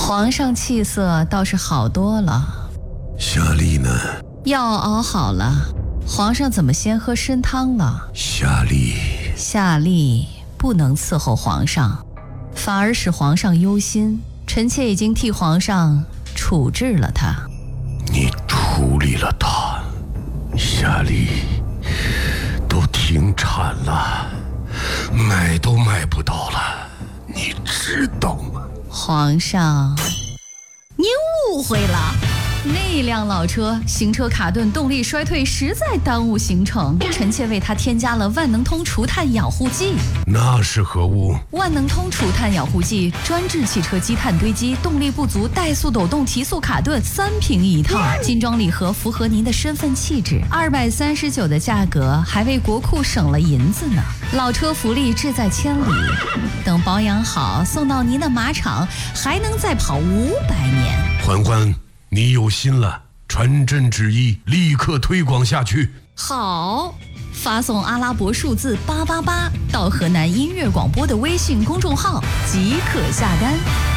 皇上气色倒是好多了。 夏丽呢？ 药熬好了，皇上怎么先喝参汤了？ 夏丽不能伺候皇上，反而使皇上忧心。臣妾已经替皇上处置了他。 你处理了他？夏丽都停产了，买都买不到了，你知道吗？ 皇上，您误会了。那辆老车行车卡顿，动力衰退，实在耽误行程。臣妾为他添加了万能通除碳养护剂。 那是何物？ 万能通除碳养护剂专治汽车积碳堆积、动力不足、怠速抖动、提速卡顿，3瓶一套，精装礼盒，符合您的身份气质。239的价格，还为国库省了银子呢。老车福利志在千里，等保养好，送到您的马场，还能再跑500年。 嬛嬛，你有心了，传朕旨意，立刻推广下去。 好，发送阿拉伯数字888到河南音乐广播的微信公众号即可下单。